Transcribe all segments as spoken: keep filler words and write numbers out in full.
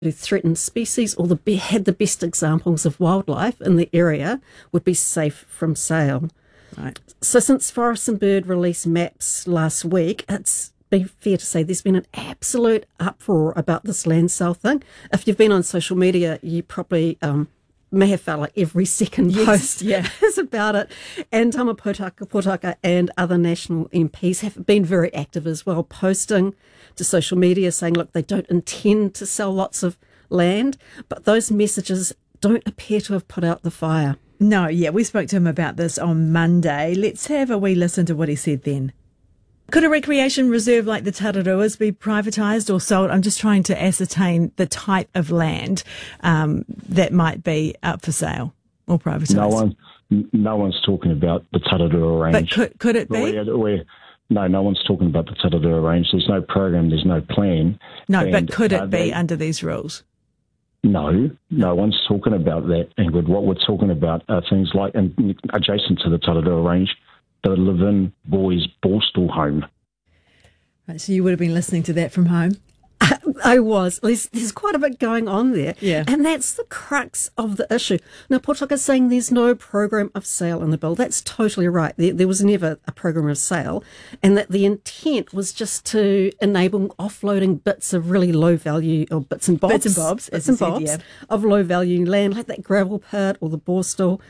threatened species or the be- had the best examples of wildlife in the area would be safe from sale. Right. So since Forest and Bird released maps last week, it's been fair to say there's been an absolute uproar about this land sale thing. If you've been on social media, you probably um, may have felt like every second Yes, post yeah. is about it. And Tama Potaka, Potaka and other national M Ps have been very active as well, posting to social media saying, look, they don't intend to sell lots of land, but those messages don't appear to have put out the fire. No, yeah, we spoke to him about this on Monday. Let's have a wee listen to what he said then. Could a recreation reserve like the Tararuas be privatised or sold? I'm just trying to ascertain the type of land um, that might be up for sale or privatised. No one, no one's talking about the Tararua Range. But could, could it be? We're, we're, no, no one's talking about the Tararua Range. There's no program, there's no plan. No, and, but could it uh, be they, under these rules? No, no one's talking about that, Ingrid. What we're talking about are things like, and adjacent to the Tararua Range, the Live-In Boys Borstal Home. Right, so you would have been listening to that from home? I was. There's, there's quite a bit going on there. Yeah. And that's the crux of the issue. Now, Potaka's saying there's no program of sale in the bill. That's totally right. There, there was never a program of sale, and that the intent was just to enable offloading bits of really low value, or bits and bobs. Bits and bobs, Bits as and you said, bobs yeah. of low value land, like that gravel pit or the borstal.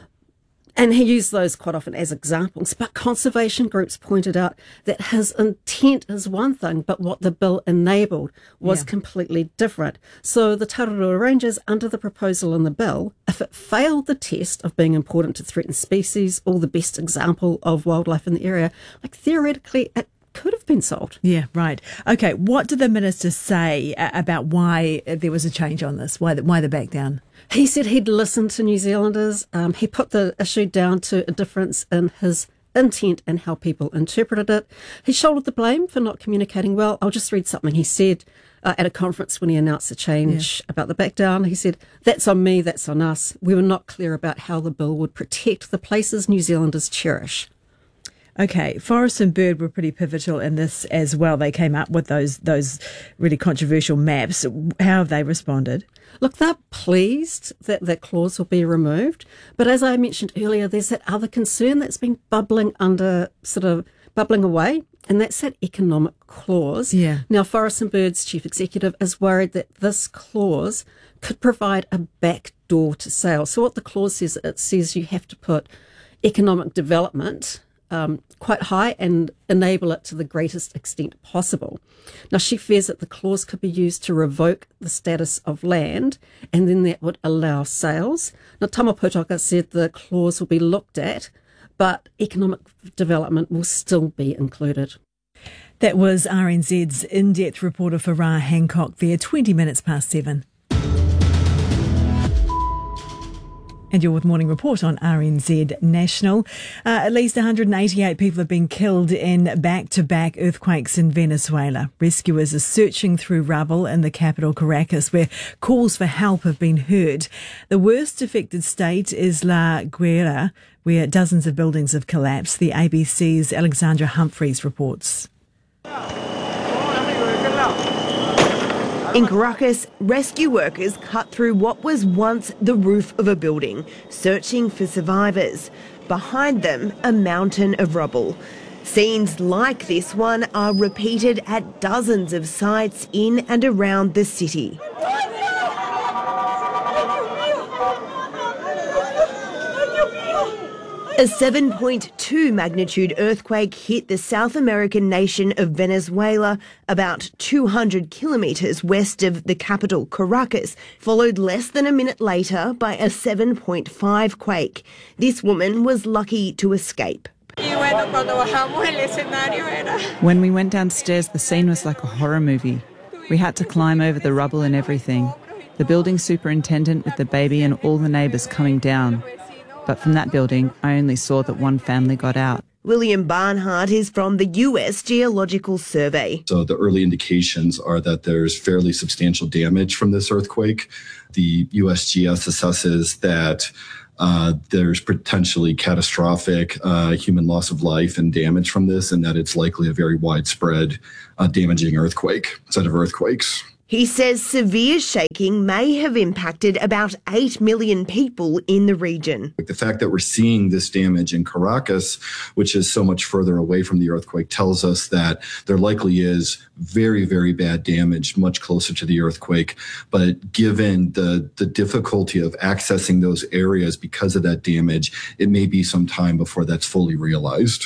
And he used those quite often as examples. But conservation groups pointed out that his intent is one thing, but what the bill enabled was Yeah. completely different. So the Tararua Ranges, under the proposal in the bill, if it failed the test of being important to threatened species or the best example of wildlife in the area, like theoretically it could have been sold. Yeah, right. Okay, what did the minister say uh, about why there was a change on this, why the, why the back down? He said he'd listened to New Zealanders. Um, he put the issue down to a difference in his intent and how people interpreted it. He shouldered the blame for not communicating well. I'll just read something he said uh, at a conference when he announced the change yeah. about the back down. He said, "That's on me, that's on us. We were not clear about how the bill would protect the places New Zealanders cherish." Okay, Forest and Bird were pretty pivotal in this as well. They came up with those those really controversial maps. How have they responded? Look, they're pleased that that clause will be removed. But as I mentioned earlier, there's that other concern that's been bubbling under, sort of bubbling away, and that's that economic clause. Yeah. Now, Forest and Bird's chief executive is worried that this clause could provide a backdoor to sale. So what the clause says, it says you have to put economic development Um, quite high and enable it to the greatest extent possible. Now, she fears that the clause could be used to revoke the status of land, and then that would allow sales. Now, Tama Potaka said the clause will be looked at, but economic development will still be included. That was R N Z's in-depth reporter Farah Hancock there, twenty minutes past seven. And your With Morning Report on R N Z National. Uh, at least one hundred eighty-eight people have been killed in back-to-back earthquakes in Venezuela. Rescuers are searching through rubble in the capital, Caracas, where calls for help have been heard. The worst affected state is La Guaira, where dozens of buildings have collapsed. The A B C's Alexandra Humphreys reports. In Caracas, rescue workers cut through what was once the roof of a building, searching for survivors. Behind them, a mountain of rubble. Scenes like this one are repeated at dozens of sites in and around the city. A seven point two magnitude earthquake hit the South American nation of Venezuela, about two hundred kilometres west of the capital, Caracas, followed less than a minute later by a seven point five quake. This woman was lucky to escape. When we went downstairs, the scene was like a horror movie. We had to climb over the rubble and everything. The building superintendent with the baby and all the neighbours coming down. But from that building, I only saw that one family got out. William Barnhart is from the U S Geological Survey. So the early indications are that there's fairly substantial damage from this earthquake. The U S G S assesses that uh, there's potentially catastrophic uh, human loss of life and damage from this, and that it's likely a very widespread uh, damaging earthquake, set of earthquakes. He says severe shaking may have impacted about eight million people in the region. The fact that we're seeing this damage in Caracas, which is so much further away from the earthquake, tells us that there likely is very, very bad damage much closer to the earthquake. But given the, the difficulty of accessing those areas because of that damage, it may be some time before that's fully realized.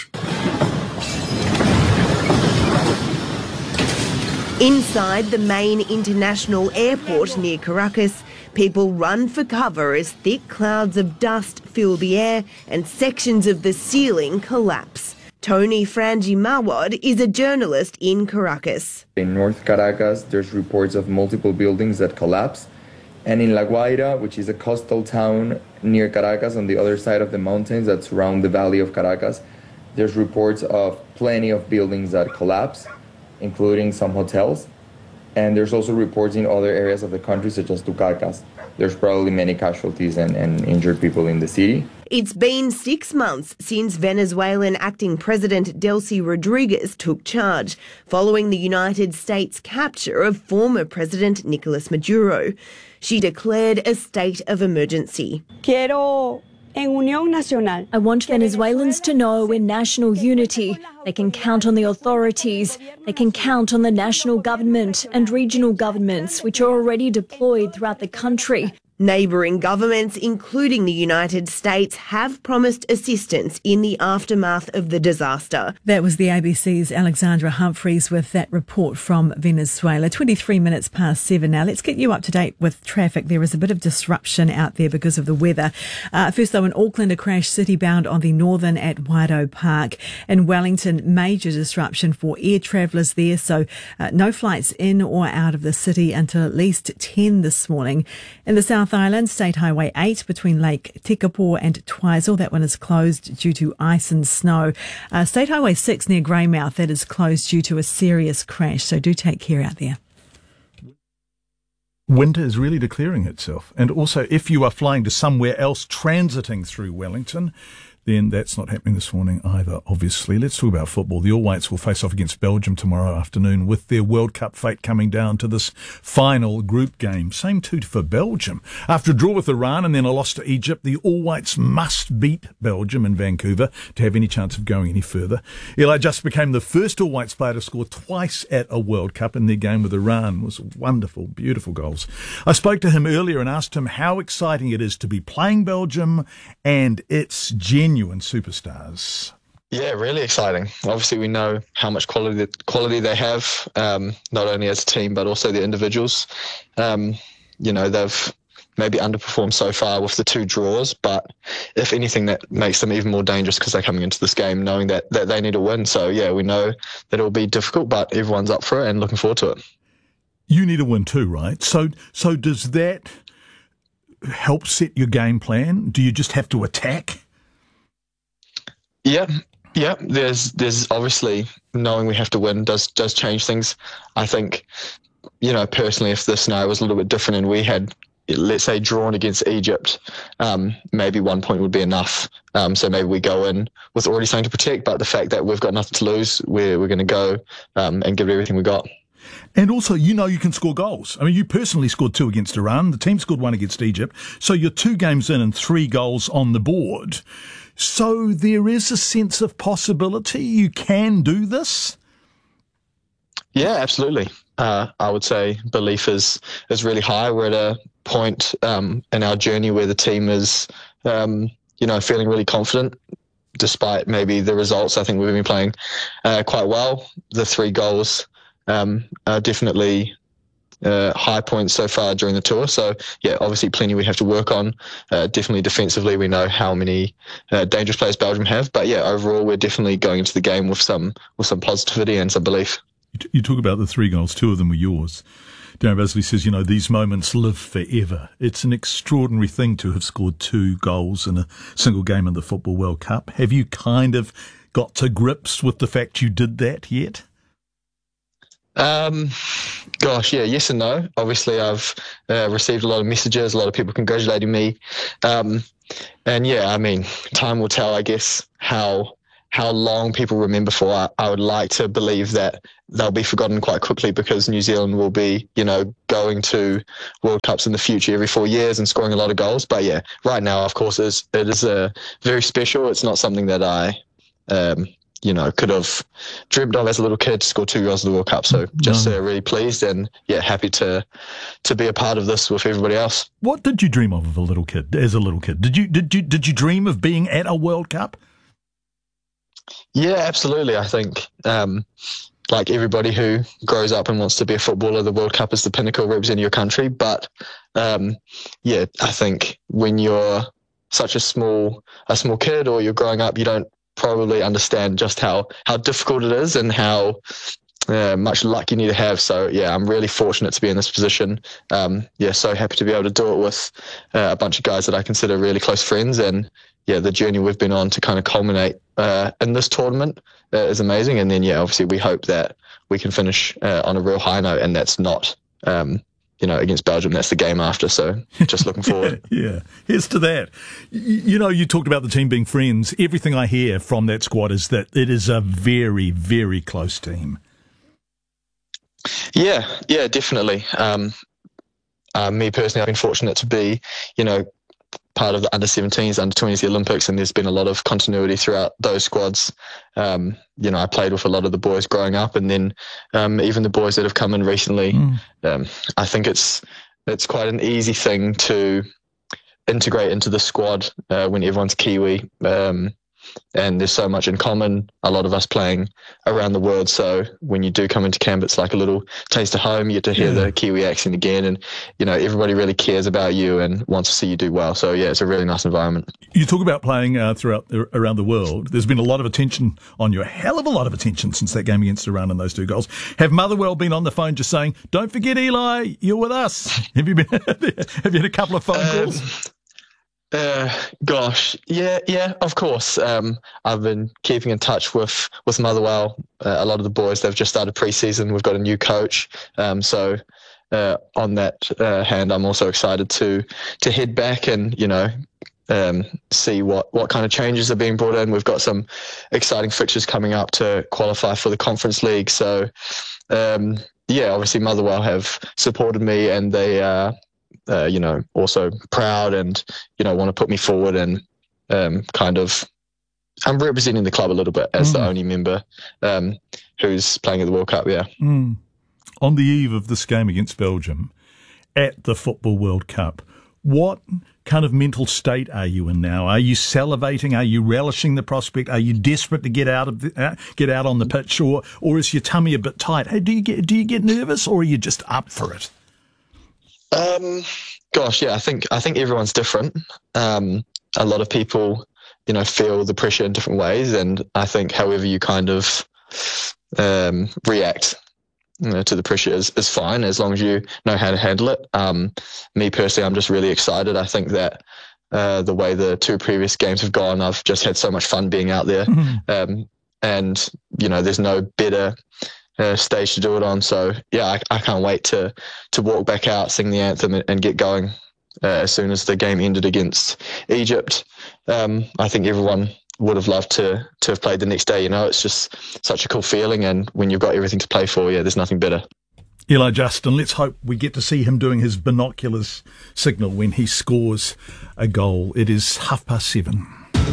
Inside the main international airport near Caracas, people run for cover as thick clouds of dust fill the air and sections of the ceiling collapse. Tony Frangi Mawad is a journalist in Caracas. In North Caracas, there's reports of multiple buildings that collapse. And in La Guaira, which is a coastal town near Caracas on the other side of the mountains that surround the valley of Caracas, there's reports of plenty of buildings that collapse, including some hotels. And there's also reports in other areas of the country, such as Tucacas. There's probably many casualties and, and injured people in the city. It's been six months since Venezuelan acting President Delcy Rodriguez took charge, following the United States capture of former President Nicolas Maduro. She declared a state of emergency. Quiero I want Venezuelans to know in national unity they can count on the authorities, they can count on the national government and regional governments which are already deployed throughout the country. Neighbouring governments, including the United States, have promised assistance in the aftermath of the disaster. That was the A B C's Alexandra Humphreys with that report from Venezuela. twenty-three minutes past seven now. Let's get you up to date with traffic. There is a bit of disruption out there because of the weather. Uh, first, though, in Auckland, a crash city-bound on the northern at Waido Park. In Wellington, major disruption for air travellers there, so uh, no flights in or out of the city until at least ten this morning. In the South Island, State Highway eight between Lake Tekapo and Twizel, that one is closed due to ice and snow. Uh, State Highway six near Greymouth, that is closed due to a serious crash, so do take care out there. Winter is really declaring itself. And also, if you are flying to somewhere else transiting through Wellington, then that's not happening this morning either, obviously. Let's talk about football. The All Whites will face off against Belgium tomorrow afternoon with their World Cup fate coming down to this final group game. Same too for Belgium. After a draw with Iran and then a loss to Egypt, the All Whites must beat Belgium in Vancouver to have any chance of going any further. Eli just became the first All Whites player to score twice at a World Cup, in their game with Iran. It was wonderful, beautiful goals. I spoke to him earlier and asked him how exciting it is to be playing Belgium and its genuine Genuine superstars. Yeah, really exciting. Obviously, we know how much quality quality they have, um, not only as a team but also the individuals. Um, you know, they've maybe underperformed so far with the two draws, but if anything, that makes them even more dangerous because they're coming into this game knowing that, that they need a win. So, yeah, we know that it'll be difficult, but everyone's up for it and looking forward to it. You need a win too, right? So, so does that help set your game plan? Do you just have to attack? Yeah, yeah. There's, there's obviously knowing we have to win does does change things. I think, you know, personally, if the scenario was a little bit different and we had, let's say, drawn against Egypt, um, maybe one point would be enough. Um, so maybe we go in with already something to protect. But the fact that we've got nothing to lose, we're we're going to go um, and give it everything we got. And also, you know you can score goals. I mean, you personally scored two against Iran. The team scored one against Egypt. So you're two games in and three goals on the board. So there is a sense of possibility you can do this? Yeah, absolutely. Uh, I would say belief is, is really high. We're at a point um, in our journey where the team is, um, you know, feeling really confident. Despite maybe the results, I think we've been playing uh, quite well. The three goals um, are definitely Uh, high points so far during the tour. So, yeah, obviously plenty we have to work on. Uh, definitely defensively, we know how many uh, dangerous players Belgium have. But, yeah, overall, we're definitely going into the game with some with some positivity and some belief. You, t- you talk about the three goals. Two of them were yours. Darren Basley says, you know, these moments live forever. It's an extraordinary thing to have scored two goals in a single game in the Football World Cup. Have you kind of got to grips with the fact you did that yet? Um, gosh, yeah, yes and no. Obviously, I've uh, received a lot of messages, a lot of people congratulating me. Um, and yeah, I mean, time will tell, I guess, how how long people remember for, I, I would like to believe that they'll be forgotten quite quickly because New Zealand will be, you know, going to World Cups in the future every four years and scoring a lot of goals. But yeah, right now, of course, it is, it is a very special. It's not something that I, um, you know, could have dreamt of as a little kid to score two goals in the World Cup. So just uh, really pleased and yeah, happy to to be a part of this with everybody else. What did you dream of as a little kid? As a little kid, did you did you did you dream of being at a World Cup? Yeah, absolutely. I think, um, like everybody who grows up and wants to be a footballer, the World Cup is the pinnacle representing your country. But um, yeah, I think when you're such a small a small kid or you're growing up, you don't probably understand just how, how difficult it is and how uh, much luck you need to have. So yeah, I'm really fortunate to be in this position. Um, yeah, so happy to be able to do it with uh, a bunch of guys that I consider really close friends. And yeah, the journey we've been on to kind of culminate uh, in this tournament uh, is amazing. And then yeah, obviously we hope that we can finish uh, on a real high note, and that's not um, you know, against Belgium. That's the game after. So just looking forward. yeah, here's to that. You know, you talked about the team being friends. Everything I hear from that squad is that it is a very, very close team. Yeah, yeah, definitely. Um, uh, me personally, I've been fortunate to be, you know, part of the under seventeens, under twenties, the Olympics, and there's been a lot of continuity throughout those squads. Um, you know, I played with a lot of the boys growing up, and then um, even the boys that have come in recently. Mm. Um, I think it's it's quite an easy thing to integrate into the squad uh, when everyone's Kiwi. Um, and there's so much in common, a lot of us playing around the world. So when you do come into camp, it's like a little taste of home. You get to hear yeah. the Kiwi accent again, and, you know, everybody really cares about you and wants to see you do well. So yeah, it's a really nice environment. You talk about playing uh, throughout around the world. There's been a lot of attention on you, a hell of a lot of attention since that game against Iran and those two goals. Have Motherwell been on the phone just saying, don't forget, Eli, you're with us? Have you been? Have you had a couple of phone um, calls? Uh, gosh, yeah, yeah, of course. Um, I've been keeping in touch with, with Motherwell. Uh, a lot of the boys, they've just started pre-season. We've got a new coach. Um, so uh, on that uh, hand, I'm also excited to to head back and, you know, um, see what, what kind of changes are being brought in. We've got some exciting fixtures coming up to qualify for the Conference League. So, um, yeah, obviously Motherwell have supported me, and they uh Uh, you know, also proud and, you know, want to put me forward and um, kind of, I'm representing the club a little bit as mm. the only member um, who's playing at the World Cup, yeah. Mm. On the eve of this game against Belgium at the Football World Cup, what kind of mental state are you in now? Are you salivating? Are you relishing the prospect? Are you desperate to get out of the, uh, get out on the pitch, or or is your tummy a bit tight? Hey, do you get do you get nervous, or are you just up for it? Um, gosh, yeah, I think I think everyone's different. Um, a lot of people, you know, feel the pressure in different ways, and I think however you kind of um, react, you know, to the pressure is, is fine as long as you know how to handle it. Um, me personally, I'm just really excited. I think that uh, the way the two previous games have gone, I've just had so much fun being out there, mm-hmm. um, and you know, there's no better Uh, stage to do it on. So yeah, I, I can't wait to to walk back out, sing the anthem, and, and get going uh, as soon as the game ended against Egypt. Um, I think everyone would have loved to to have played the next day. You know, it's just such a cool feeling, and when you've got everything to play for, yeah, there's nothing better. Eli Justin, let's hope we get to see him doing his binoculars signal when he scores a goal. It is half past seven.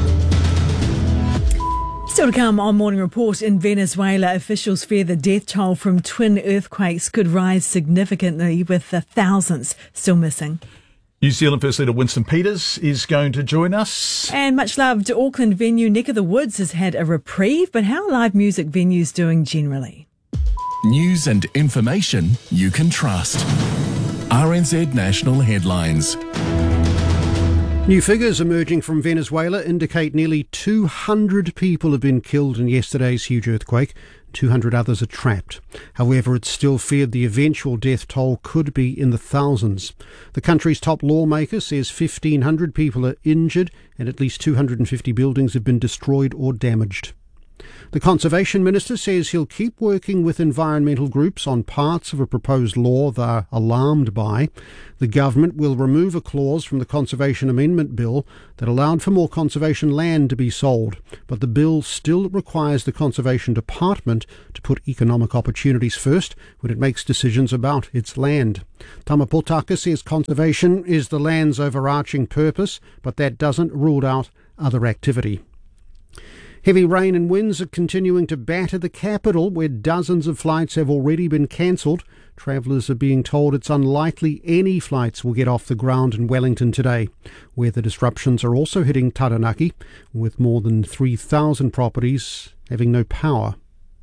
Still to come on Morning Report, in Venezuela, officials fear the death toll from twin earthquakes could rise significantly, with the thousands still missing. New Zealand First Leader Winston Peters is going to join us. And much loved Auckland venue Neck of the Woods has had a reprieve, but how are live music venues doing generally? News and information you can trust. R N Z National Headlines. New figures emerging from Venezuela indicate nearly two hundred people have been killed in yesterday's huge earthquake. two hundred others are trapped. However, it's still feared the eventual death toll could be in the thousands. The country's top lawmaker says fifteen hundred people are injured and at least two hundred fifty buildings have been destroyed or damaged. The Conservation Minister says he'll keep working with environmental groups on parts of a proposed law they're alarmed by. The government will remove a clause from the Conservation Amendment Bill that allowed for more conservation land to be sold, but the bill still requires the Conservation Department to put economic opportunities first when it makes decisions about its land. Tama Potaka says conservation is the land's overarching purpose, but that doesn't rule out other activity. Heavy rain and winds are continuing to batter the capital, where dozens of flights have already been cancelled. Travellers are being told it's unlikely any flights will get off the ground in Wellington today. Weather disruptions are also hitting Taranaki, with more than three thousand properties having no power.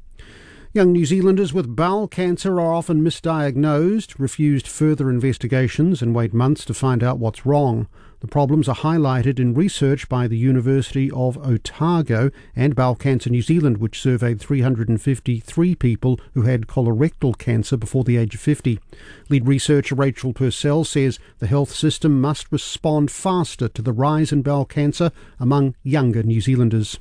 Young New Zealanders with bowel cancer are often misdiagnosed, refused further investigations, and wait months to find out what's wrong. The problems are highlighted in research by the University of Otago and Bowel Cancer New Zealand, which surveyed three hundred fifty-three people who had colorectal cancer before the age of fifty. Lead researcher Rachel Purcell says the health system must respond faster to the rise in bowel cancer among younger New Zealanders.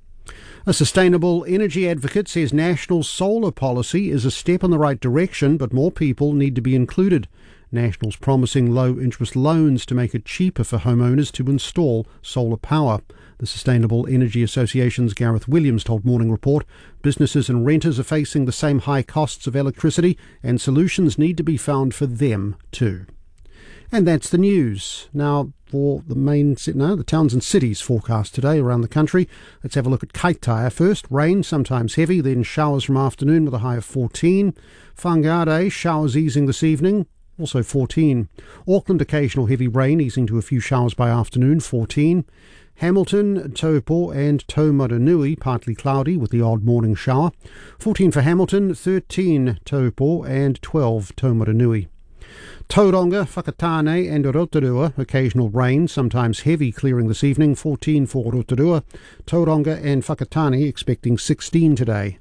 A sustainable energy advocate says national solar policy is a step in the right direction, but more people need to be included. National's promising low-interest loans to make it cheaper for homeowners to install solar power. The Sustainable Energy Association's Gareth Williams told Morning Report businesses and renters are facing the same high costs of electricity, and solutions need to be found for them too. And that's the news. Now, for the main, no, the towns and cities forecast today around the country. Let's have a look at Kaitaia first. Rain, sometimes heavy, then showers from afternoon with a high of fourteen. Whangarei, showers easing this evening, also fourteen. Auckland, occasional heavy rain, easing to a few showers by afternoon, fourteen. Hamilton, Taupo and Taumarunui, partly cloudy with the odd morning shower. fourteen for Hamilton, thirteen Taupo and twelve Taumarunui. Tauranga, Whakatane and Rotorua, occasional rain, sometimes heavy, clearing this evening, fourteen for Rotorua. Tauranga and Whakatane expecting sixteen today.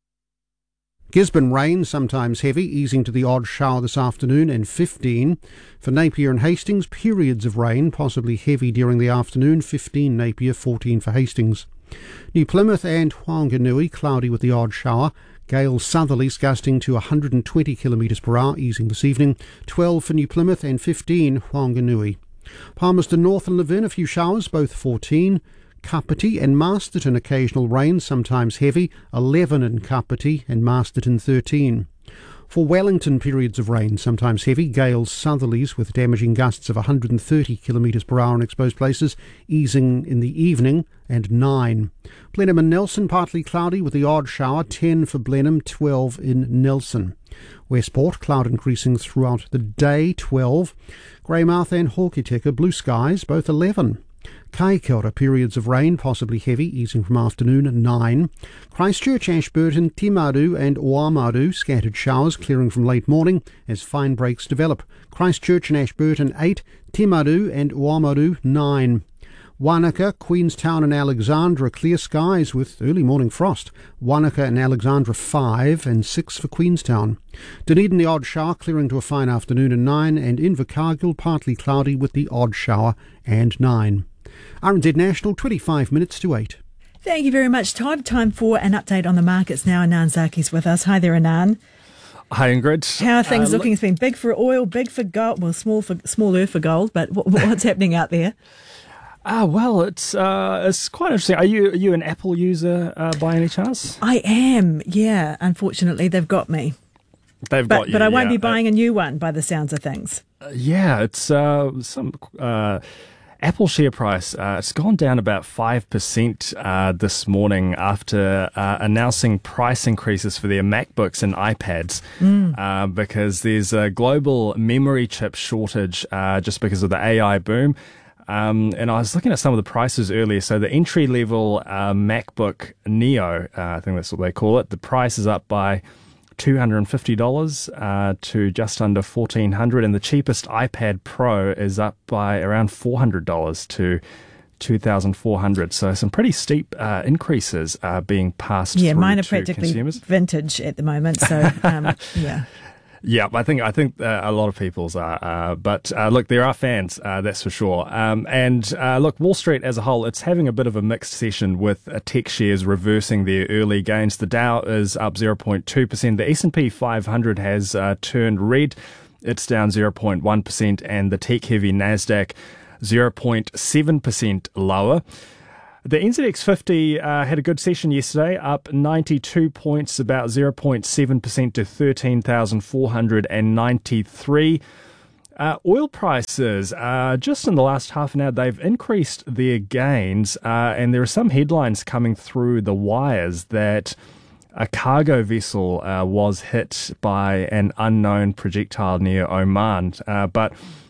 Gisborne, rain, sometimes heavy, easing to the odd shower this afternoon, and fifteen. For Napier and Hastings, periods of rain, possibly heavy during the afternoon, fifteen Napier, fourteen for Hastings. New Plymouth and Whanganui, cloudy with the odd shower. Gales southerlies gusting to one hundred twenty kilometres per hour, easing this evening, twelve for New Plymouth and fifteen Whanganui. Palmerston North and Levin, a few showers, both fourteen. Kapiti and Masterton, occasional rain, sometimes heavy, eleven in Kapiti and Masterton thirteen. For Wellington, periods of rain, sometimes heavy, gales southerlies with damaging gusts of one hundred thirty kilometres per hour in exposed places, easing in the evening, and nine. Blenheim and Nelson, partly cloudy with the odd shower, ten for Blenheim, twelve in Nelson. Westport, cloud increasing throughout the day, twelve. Greymouth and Hokitika, blue skies, both eleven. Kaikoura, periods of rain, possibly heavy, easing from afternoon, nine. Christchurch, Ashburton, Timaru and Oamaru, scattered showers clearing from late morning as fine breaks develop. Christchurch and Ashburton, eight. Timaru and Oamaru, nine. Wanaka, Queenstown and Alexandra, clear skies with early morning frost. Wanaka and Alexandra, five and six for Queenstown. Dunedin, the odd shower, clearing to a fine afternoon, and nine. And Invercargill, partly cloudy with the odd shower, and nine. R N Z National, twenty-five minutes to eight. Thank you very much, Todd. Time for an update on the markets now. Anand Zaki's with us. Hi there, Anand. Hi, Ingrid. How are things uh, looking? It's been big for oil, big for gold, well, small for smaller for gold, but what, what's happening out there? Ah, well, it's uh, it's quite interesting. Are you are you an Apple user uh, by any chance? I am, yeah. Unfortunately, they've got me. They've but, got you, But I won't yeah. be buying a new one by the sounds of things. Uh, yeah, it's uh, some... Uh, Apple share price, uh, it's gone down about five percent uh, this morning after uh, announcing price increases for their MacBooks and iPads mm. uh, because there's a global memory chip shortage uh, just because of the A I boom. Um, and I was looking at some of the prices earlier. So the entry-level uh, MacBook Neo, uh, I think that's what they call it, the price is up by two hundred fifty dollars uh, to just under fourteen hundred dollars, and the cheapest iPad Pro is up by around four hundred dollars to two thousand four hundred dollars. So some pretty steep uh, increases are being passed yeah, through mine are to practically consumers. Vintage at the moment, so um, yeah. Yeah, I think I think uh, a lot of people's are. Uh, but uh, look, there are fans, uh, that's for sure. Um, and uh, look, Wall Street as a whole, it's having a bit of a mixed session with uh, tech shares reversing their early gains. The Dow is up zero point two percent. The S and P five hundred has uh, turned red. It's down zero point one percent. And the tech-heavy NASDAQ zero point seven percent lower. The N Z X fifty uh, had a good session yesterday, up ninety-two points, about zero point seven percent to thirteen thousand four hundred ninety-three. Uh, oil prices, uh, just in the last half an hour, they've increased their gains, uh, and there are some headlines coming through the wires that a cargo vessel uh, was hit by an unknown projectile near Oman, uh, but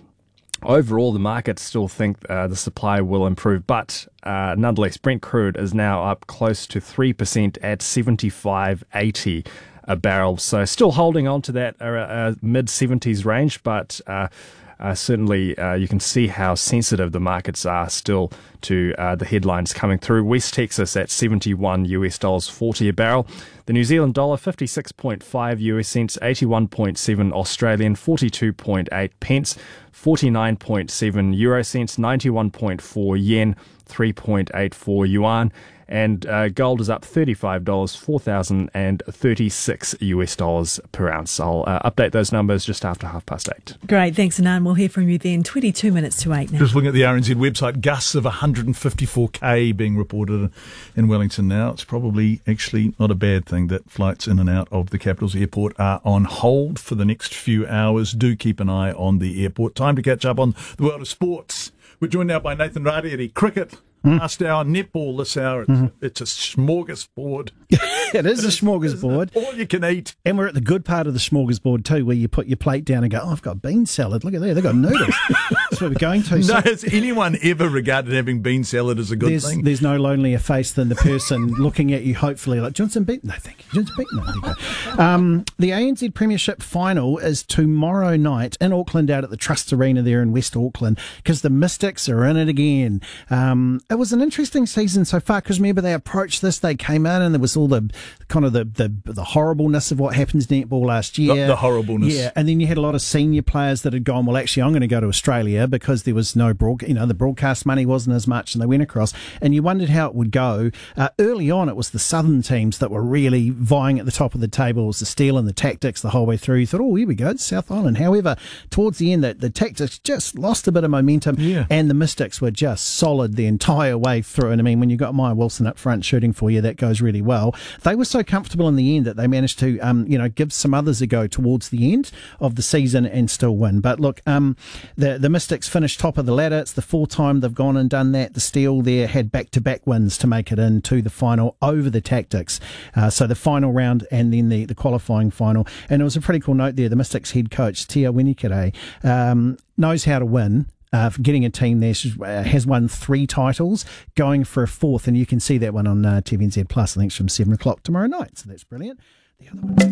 overall, the markets still think uh, the supply will improve, but uh, nonetheless, Brent crude is now up close to three percent at seventy-five eighty a barrel. So still holding on to that uh, uh, mid seventies range, but uh, uh, certainly uh, you can see how sensitive the markets are still to uh, the headlines coming through. West Texas at seventy-one U S dollars forty a barrel. The New Zealand dollar fifty-six point five U S cents, eighty-one point seven Australian, forty-two point eight pence, forty-nine point seven euro cents, ninety-one point four yen, three point eight four yuan. And uh, gold is up thirty-five dollars, four thousand thirty-six U S dollars per ounce. I'll uh, update those numbers just after half past eight. Great, thanks, Anan. We'll hear from you then. twenty-two minutes to eight now. Just looking at the R N Z website, gusts of one hundred fifty-four k being reported in Wellington now. It's probably actually not a bad thing that flights in and out of the capital's airport are on hold for the next few hours. Do keep an eye on the airport. Time to catch up on the world of sports. We're joined now by Nathan Radieri. Cricket. Mm. Last hour, netball this hour. It's, mm-hmm. it's a smorgasbord. It is a smorgasbord. All you can eat. And we're at the good part of the smorgasbord too, where you put your plate down and go, oh, I've got bean salad. Look at that. They've got noodles. That's where we're going to. No, so, has anyone ever regarded having bean salad as a good there's, thing? There's no lonelier face than the person looking at you, hopefully, like, Johnson beat? No, thank you. Johnson beat? No, there you go. Um, the A N Z Premiership final is tomorrow night in Auckland, out at the Trust Arena there in West Auckland, because the Mystics are in it again. Um, it was an interesting season so far, because remember they approached this, they came in and there was all the kind of the the, the horribleness of what happened in netball last year. The, the horribleness. Yeah, and then you had a lot of senior players that had gone, well, actually, I'm going to go to Australia because there was no broad, you know, the broadcast money wasn't as much, and they went across, and you wondered how it would go. Uh, early on, it was the southern teams that were really vying at the top of the table. It was the steel and the tactics the whole way through. You thought, oh, here we go, it's South Island. However, towards the end, the, the tactics just lost a bit of momentum, yeah. and the Mystics were just solid the entire way through. And I mean, when you've got Maya Wilson up front shooting for you, that goes really well. They were so comfortable in the end that they managed to, um, you know, give some others a go towards the end of the season and still win. But look, um, the the Mystics finished top of the ladder. It's the fourth time they've gone and done that. The Steel there had back-to-back wins to make it into the final over the Tactics. Uh, so the final round and then the, the qualifying final. And it was a pretty cool note there. The Mystics head coach, Tia Winikere, um, knows how to win. Uh, for getting a team there, she uh, has won three titles, going for a fourth, and you can see that one on uh, T V N Z Plus. I think it's from seven o'clock tomorrow night, so that's brilliant. The other one.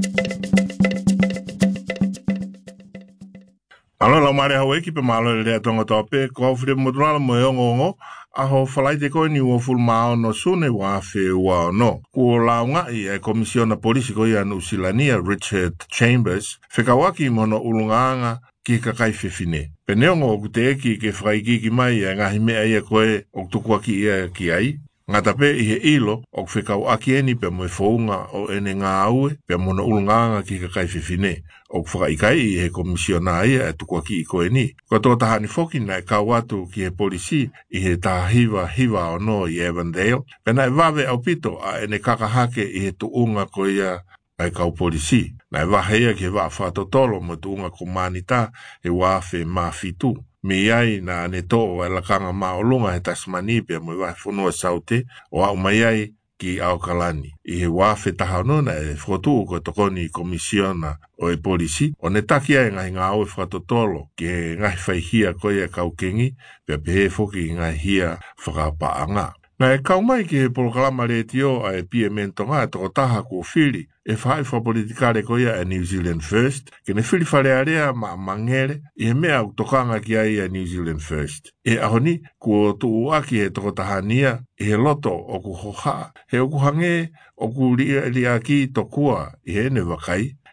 Alo la mare hawe ki pe malo le tonga tope ko fre modula mo yongo a ho falai te ko ni wo ful ma no sune wa fe wa no ko la nga e komisiona polisi ko ya no silania Richard Chambers fekawaki mono ulunganga ki ka kai fefine penengo o te ki ke frai ki ki mai nga hime ai ko e o tukwa ki e ki ai nga tape i he ilo o fekau aki eni pe mo founga o ene nga aue pe mono ulunganga ki ka kai fefine o whaka ikai i he komisiona ia e tukua ki i koe ni. Ko tō tahani whoki nei ka watu ki he polisi i he taha hiwa hiwa o no i Avondale. Pena e wawe au pito a ene kakahake i he tuunga ko ia ai kau polisi. Nei wahea ki he waa whatotolo mo tuunga ko manita he wafe ma fitu. Mi ai na ne tō e lakanga maolunga he Tasmani pia mo i wahe whunua saute o au mai ai ki Aukalani. I he wafe taha nuna e whotu ko tokoni komisiona o e polisi. O ne taki ai ngai ngā oe whatotolo ki he ngai whaihia koe e kaukengi pia pehe whoki ngai hia whakapaanga. Nā e kaumai ki he polokalama re tio a e pia mentonga e toko taha ko whiri e whae whapolitikare ko ia e New Zealand First. Ke ne whiri whare area ma mangere i he mea u tokanga ki ai e New Zealand First. E ahoni ko tu uaki he toko tahania i he loto o ku hoha. He o ku hange o ku lia lia ki tokua i he ne wakai.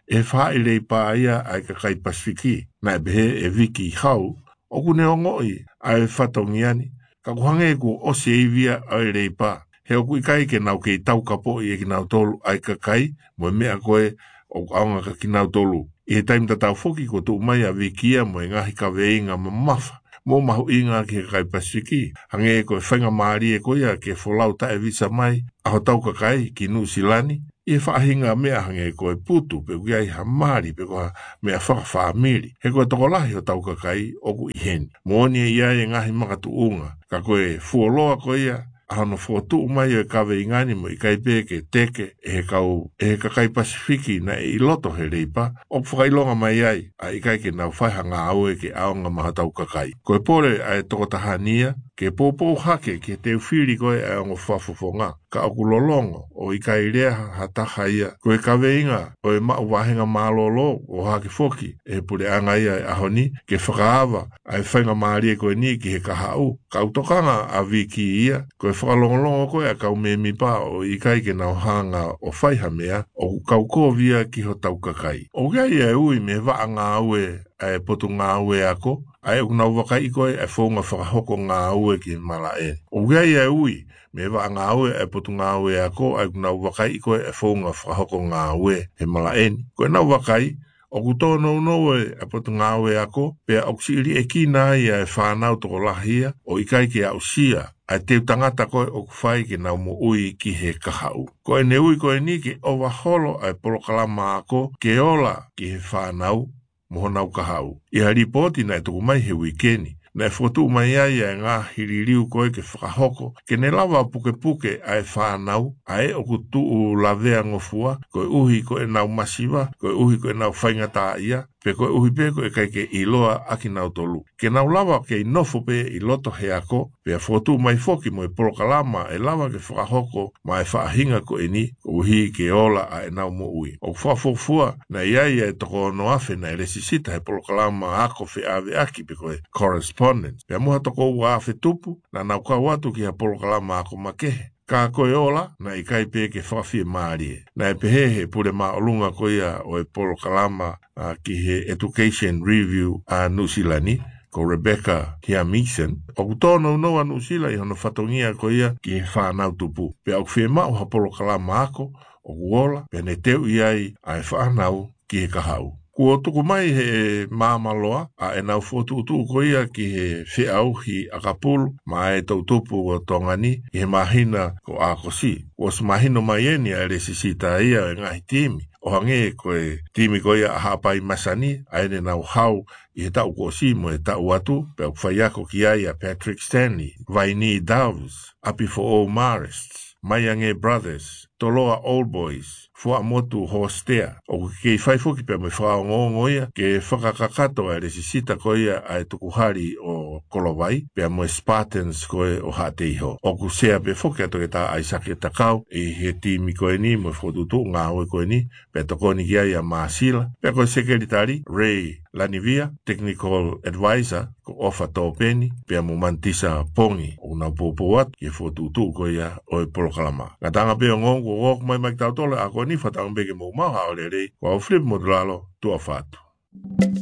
e wha i lei pā ia ai ka kai Pasifiki, na e behe e wiki hau, o ku ne ongoi ai whatongiani, ka kuhange ku o se ivia ai lei pā. He oku i kai ke nau ke tau kapo i e ki nau tolu ai ka kai, mo mea koe o aonga ka ki nau tolu. I he taim tatau foki ko tu mai a wikia mo e ngahi ka veinga ma mafa. Mo mahu inga ki he kai Pasifiki, hange e koe whainga maari e koea ke folau ta e visa mai, aho tau ka kai ki New Zealand, i e whaahinga mea hange e koe putu, pe kui ai ha maari, pe koe mea whakawhaamiri. He koe tokolahi o tau ka kai oku i heni. Mooni e ia e ngahi makatu unga, ka koe fuoloa koea, ano fotu mai e kawe ingani mo i kai peke teke e he kau e he kakai Pasifiki na e iloto he reipa o whakailonga mai ai a i kai ke nau whaiha ngā aue ke aonga mahatau kakai. Koe pore a e toko tahania ke pōpō hake ke te whiri koe e ongo whafofonga ka oku lolongo o i kai rea hataha ia koe kawe inga o e mau wahenga mālolo o hake foki e pure anga ia e ahoni ke whakaawa a e whainga maari e koe ni ki he kahau ka utokanga a wiki ia koe whakalongolongo koe a kau me mi pā o i kai ke nau hanga o whaiha mea o kau kōwia ki ho tau kakai. O gai e ui me waa ngā ue e potu ngā ue ako ai o nau wakai koe e whaunga whakahoko ngā ue ki mala e. O gai e ui me waa ngā ue e potu ngā ue ako ai o nau wakai koe e whaunga whakahoko ngā ue he mala e. Koe nau wakai o kutono no e e potu ngā ue ako pea o kusiri e ki nā ia e whanau toko lahia o i kai ke au sia ai te tangata koe o kuwhai ke nau mo ui ki he kahau. Koe ne ui koe ni ke o waholo ai polokalama ako ke ola ki he whanau moho nau kahau. I ha ripoti na e tuku mai he wikeni. Na e whotu mai ai e ngā hiririu koe ke whakahoko, ke ne lawa puke puke ai whanau, ai o kutu u lavea ngofua, koe uhi koe nau masiwa, koe uhi koe nau whaingata ia, pe koe uhi pe koe kai ke iloa aki nau tolu. Ke nau lawa ke i nofo pe i loto he ako, pe a whotu mai foki mo e polokalama e lawa ke whakahoko, ma e whaahinga koe ni, uhi ke ola a e nau mo ui. O whafofua, na iai e toko no afe na e resisita he polokalama ako fe ave aki pe koe correspondence. Pea muha toko ua afe tupu, na nau kau atu ki ha polokalama ako makehe. Ka koe ola, na i kai pe ke whawhia maarie. Na e pehehe pure maa olunga koea o e polokalama uh, ki he Education Review a uh, New Zealand, ko Rebecca Hiamisen. O kutono noa New Zealand i hono whatongia koea ki he whanau tupu. Pea au whie maa o ha polokalama ako, o kuola, pea ne teu iai a e whanau ki he kahau. Kua tuku mai he māmaloa, a e nau whotu utu koia ki he whiauhi a kapulu, ma e tautupu o tongani, i he mahina ko a kosi. Kua se mahino mai eni a ere sisita ia e ngahi timi. O hange koe timi koia a hapai masani, a ene nau hau i he tau kosi mo e tau atu, pe au whaiako ki ai a Patrick Stanley, Vaini Doves, Api for All Marists, Maiange Brothers, Toloa Old Boys, Fua motu hostea. O ke whaifoki pe me whaongongoia ke whakakakato a resisita koia a e tukuhari o Kolowai pe mo Spartans koe o Hateiho. O ku sea pe foki ato ke ta aisake takau e he timi koe ni mo whotutu ngā oe koe ni pe tokoni ki ai a Maasila pe koe sekretari Ray Lanivia, Technical Advisor ko ofa tōpeni pe mo mantisa pongi o na popo at ke whotutu koia o e polokalama. Ngatanga pe o ngongo o mai mai tautole a koe ni whatang beke mo mau haole rei, kwa o flip mo dralo, tua fatu.